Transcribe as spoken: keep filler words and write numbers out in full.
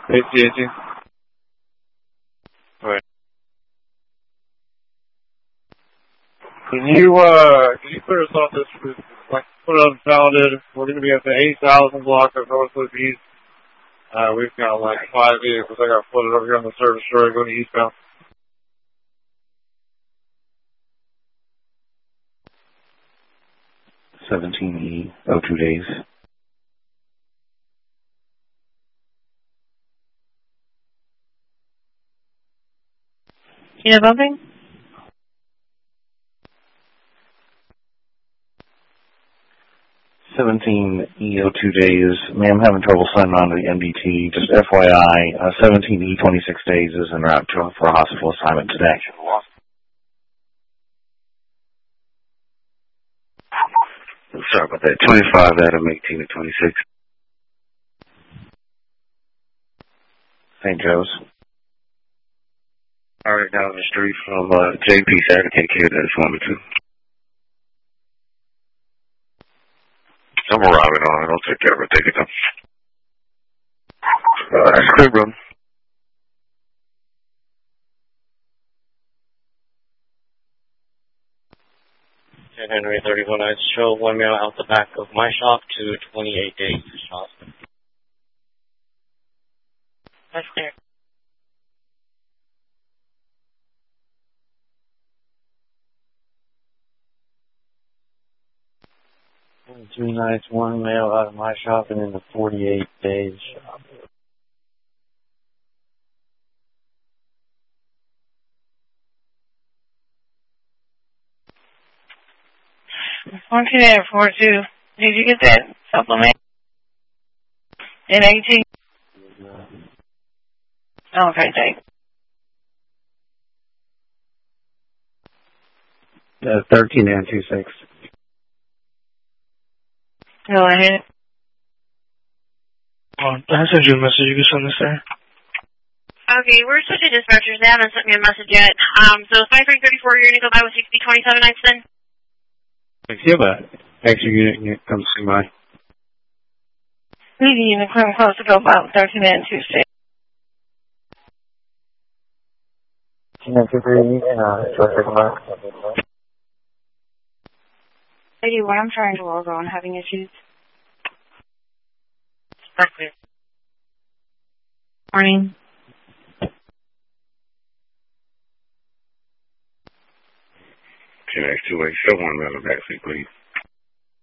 可以接近。对。Can you, uh, can you clear us off this route? Like, put it unfounded. We're going to be at the eight thousand block of Northwood East. Uh, we've got like five vehicles. I got flooded over here on the service road going eastbound. seventeen E, oh two days. You know bumping? seventeen E, oh two days. Ma'am, having trouble signing on to the M D T. Just F Y I, uh, seventeen E, twenty-six days is en route to, for a hospital assignment today. Sorry about that. twenty-five Adam, eighteen at twenty-six. Saint Joe's. Alright, down the street from uh, J P Saturday, take care of that if you want me to. I'm arriving on it. I'll take care of it. Take it down. Uh, that's clear, bro. ten Henry thirty-one, I show one male out the back of my shop to twenty-eight days shop. That's clear. Three nights, one male out of my shop and in the forty-eight days shop. One two eight four two. Did you get that supplement? In eighteen? Oh, okay, thanks. Uh, thirteen and two six. Go ahead. Oh, I sent you a message. You can send this there. Okay, we're switching dispatchers. They haven't sent me a message yet. Um, so five three thirty-four, you're going to go by with sixty twenty-seven nights then? Yeah, but extra unit unit comes through by. Leaving unit come close to go by thirteen and two six. eighty-one, I'm trying to log on, having issues. Perfect. Morning. Ten X two eight, show one man in the backseat, please.